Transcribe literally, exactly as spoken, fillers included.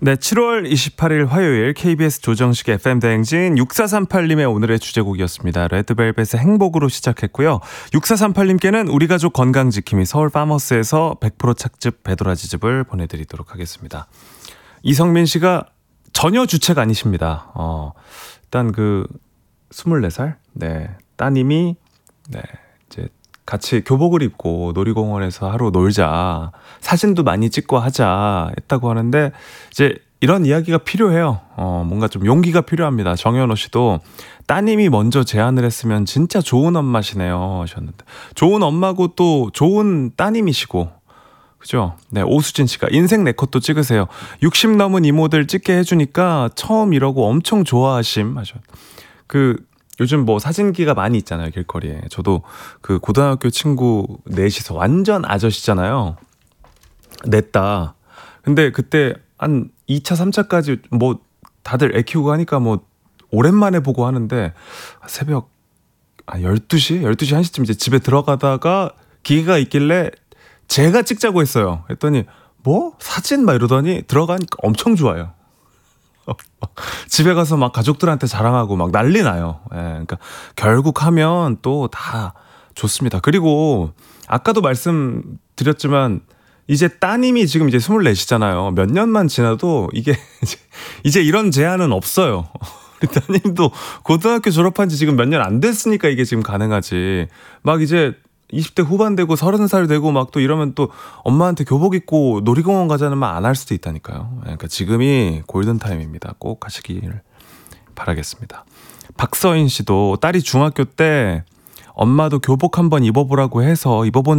네, 칠월 이십팔일 화요일 케이비에스 조정식 에프엠 대행진 육사삼팔님의 오늘의 주제곡이었습니다. 레드벨벳의 행복으로 시작했고요. 육사삼팔님께는 우리 가족 건강지킴이 서울파머스에서 백 퍼센트 착즙 배도라지즙을 보내드리도록 하겠습니다. 이성민 씨가 전혀 주책 아니십니다. 어, 일단 그 스물네 살 네, 따님이 네, 이제 같이 교복을 입고 놀이공원에서 하루 놀자, 사진도 많이 찍고 하자 했다고 하는데, 이제 이런 이야기가 필요해요. 어, 뭔가 좀 용기가 필요합니다. 정현호 씨도 따님이 먼저 제안을 했으면 진짜 좋은 엄마시네요 하셨는데, 좋은 엄마고 또 좋은 따님이시고, 그죠? 네, 오수진 씨가 인생 네 컷도 찍으세요. 육십 넘은 이모들 찍게 해주니까 처음 이러고 엄청 좋아하심 하셨. 그 요즘 뭐 사진기가 많이 있잖아요, 길거리에. 저도 그 고등학교 친구 넷이서 완전 아저씨잖아요. 냈다. 근데 그때 한 이 차, 삼 차까지 뭐 다들 애 키우고 하니까 뭐 오랜만에 보고 하는데, 새벽 아, 열두 시? 열두 시 한 시쯤 이제 집에 들어가다가 기계가 있길래 제가 찍자고 했어요. 했더니 뭐? 사진? 막 이러더니 들어가니까 엄청 좋아요. 집에 가서 막 가족들한테 자랑하고 막 난리 나요. 예, 그러니까 결국 하면 또 다 좋습니다. 그리고 아까도 말씀드렸지만 이제 따님이 지금 이제 스물넷이잖아요. 몇 년만 지나도 이게 이제, 이제 이런 제한은 없어요. 우리 따님도 고등학교 졸업한 지 지금 몇 년 안 됐으니까 이게 지금 가능하지. 막 이제 이십 대 후반 되고 서른 살 되고 막 또 이러면 또 엄마한테 교복 입고 놀이공원 가자는 말 안 할 수도 있다니까요. 그러니까 지금이 골든타임입니다. 꼭 가시기를 바라겠습니다. 박서인 씨도 딸이 중학교 때 엄마도 교복 한번 입어보라고 해서 입어본